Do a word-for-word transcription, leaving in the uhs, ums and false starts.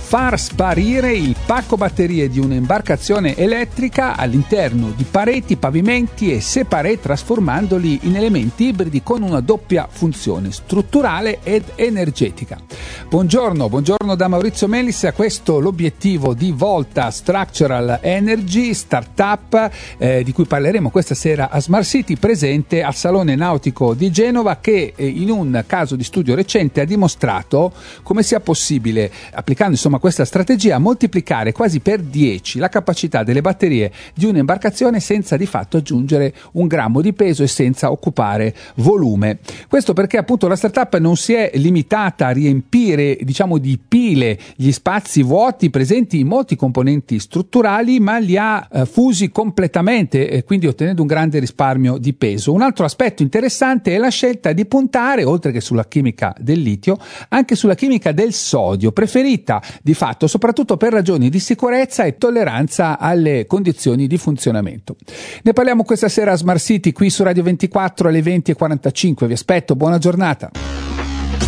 far sparire il pacco batterie di un'imbarcazione elettrica all'interno di pareti, pavimenti e separé, trasformandoli in elementi ibridi con una doppia funzione strutturale ed energetica. Buongiorno, buongiorno da Maurizio Melis. A questo l'obiettivo di Volta Structural Energy, startup eh, di cui parleremo questa sera a Smart City, presente al Salone Nautico di Genova, che eh, in un caso di studio recente ha dimostrato come sia possibile, applicando insomma questa strategia, moltiplicare quasi per dieci la capacità delle batterie di un'imbarcazione senza di fatto aggiungere un grammo di peso e senza occupare volume. Questo perché appunto la startup non si è limitata a riempire, diciamo, di pile gli spazi vuoti presenti in molti componenti strutturali, ma li ha eh, fusi completamente, e quindi ottenendo un grande risparmio di peso. Un altro aspetto interessante è la scelta di puntare, oltre che sulla chimica del litio, anche sulla chimica del sodio, preferita di fatto soprattutto per ragioni di sicurezza e tolleranza alle condizioni di funzionamento. Ne parliamo questa sera a Smart City qui su Radio ventiquattro alle venti e quarantacinque. Vi aspetto, buona giornata.